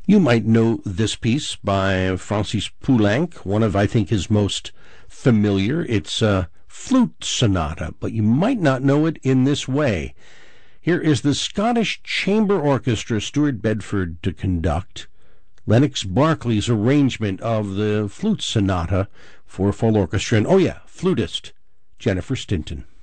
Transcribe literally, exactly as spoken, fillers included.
You might know this piece by Francis Poulenc, one of, I think, his most familiar. It's a flute sonata, but you might not know it in this way. Here is the Scottish Chamber Orchestra, Stuart Bedford to conduct, Lennox Berkeley's arrangement of the flute sonata for full orchestra, and oh yeah, flutist Jennifer Stinton.